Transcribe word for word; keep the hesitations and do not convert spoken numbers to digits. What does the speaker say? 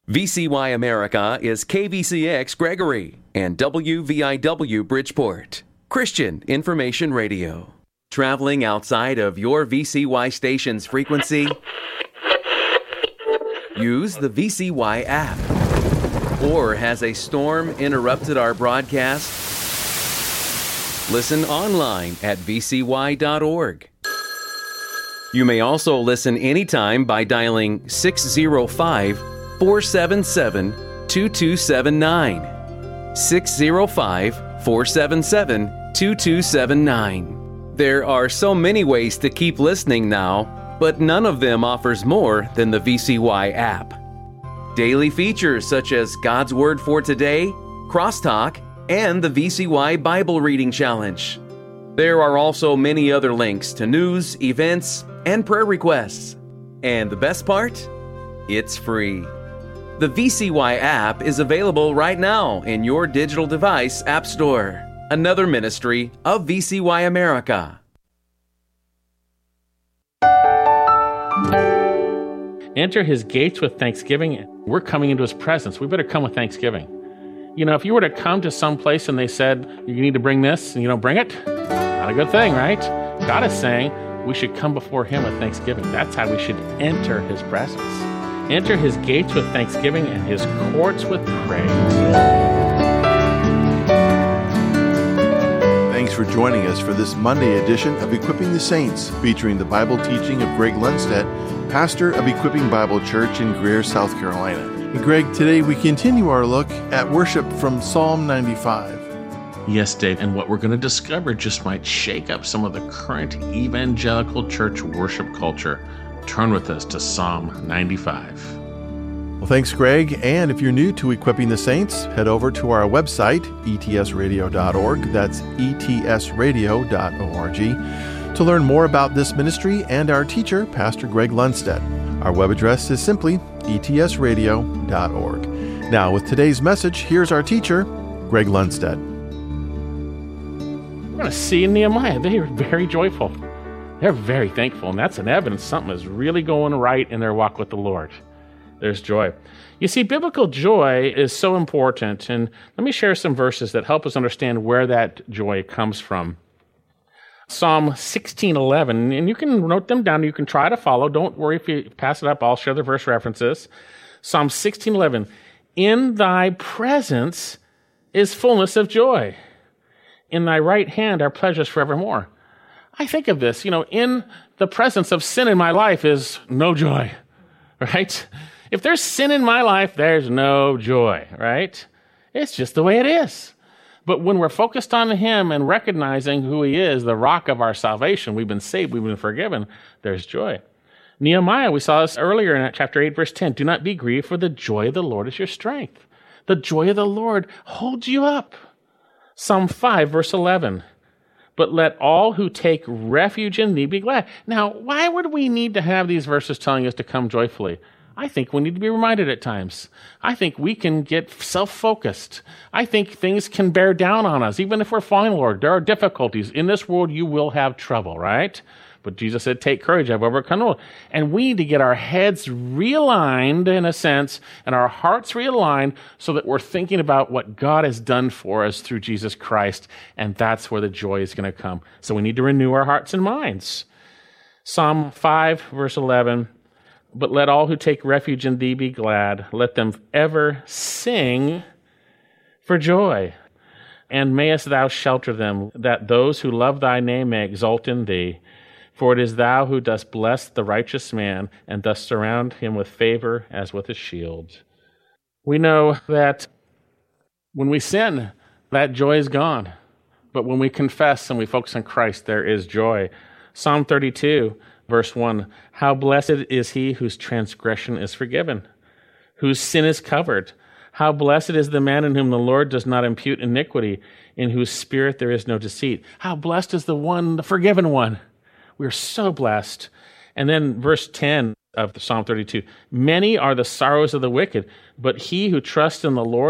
V C Y America is K V C X Gregory and W V I W Bridgeport, Christian Information Radio. Traveling outside of your V C Y station's frequency? Use the V C Y app. Or has a storm interrupted our broadcast? Listen online at v c y dot org. You may also listen anytime by dialing six zero five, four seven seven, two two seven nine. six zero five, four seven seven, two two seven nine. There are so many ways to keep listening now, but none of them offers more than the V C Y app. Daily features such as God's Word for Today, Crosstalk, and the V C Y Bible Reading Challenge. There are also many other links to news, events, and prayer requests. And the best part? It's free. The V C Y app is available right now in your digital device app store. Another ministry of V C Y America. Enter his gates with thanksgiving. We're coming into his presence. We better come with thanksgiving. You know, if you were to come to some place and they said, you need to bring this, and you don't bring it, not a good thing, right? God is saying we should come before him with thanksgiving. That's how we should enter his presence. Enter his gates with thanksgiving and his courts with praise. Thanks for joining us for this Monday edition of Equipping the Saints, featuring the Bible teaching of Greg Lundstedt, pastor of Equipping Bible Church in Greer, South Carolina. And Greg, today we continue our look at worship from Psalm ninety-five. Yes, Dave, and what we're going to discover just might shake up some of the current evangelical church worship culture. Turn with us to Psalm ninety-five. Well, thanks, Greg. And if you're new to Equipping the Saints, head over to our website, e t s radio dot org. That's e t s radio dot org to learn more about this ministry and our teacher, Pastor Greg Lundstedt. Our web address is simply e t s radio dot org. Now, with today's message, here's our teacher, Greg Lundstedt. We're going to see in Nehemiah, they are very joyful. They're very thankful, and that's an evidence something is really going right in their walk with the Lord. There's joy. You see, biblical joy is so important, and let me share some verses that help us understand where that joy comes from. Psalm sixteen eleven, and you can note them down. You can try to follow. Don't worry if you pass it up. I'll share the verse references. Psalm sixteen eleven, in thy presence is fullness of joy. In thy right hand are pleasures forevermore. I think of this, you know, in the presence of sin in my life is no joy, right? If there's sin in my life, there's no joy, right? It's just the way it is. But when we're focused on him and recognizing who he is, the rock of our salvation, we've been saved, we've been forgiven, there's joy. Nehemiah, we saw this earlier in chapter eight, verse ten. Do not be grieved, for the joy of the Lord is your strength. The joy of the Lord holds you up. Psalm five, verse eleven. But let all who take refuge in thee be glad. Now, why would we need to have these verses telling us to come joyfully? I think we need to be reminded at times. I think we can get self-focused. I think things can bear down on us, even if we're following the Lord. There are difficulties. In this world, you will have trouble, right? But Jesus said, take courage, I've overcome the world. And we need to get our heads realigned, in a sense, and our hearts realigned so that we're thinking about what God has done for us through Jesus Christ, and that's where the joy is going to come. So we need to renew our hearts and minds. Psalm five, verse eleven, but let all who take refuge in thee be glad. Let them ever sing for joy. And mayest thou shelter them, that those who love thy name may exult in thee. For it is thou who dost bless the righteous man, and dost surround him with favor as with a shield. We know that when we sin, that joy is gone. But when we confess and we focus on Christ, there is joy. Psalm thirty-two, verse one, how blessed is he whose transgression is forgiven, whose sin is covered. How blessed is the man in whom the Lord does not impute iniquity, in whose spirit there is no deceit. How blessed is the one, the forgiven one. We're so blessed. And then verse ten of Psalm thirty-two, many are the sorrows of the wicked, but he who trusts in the Lord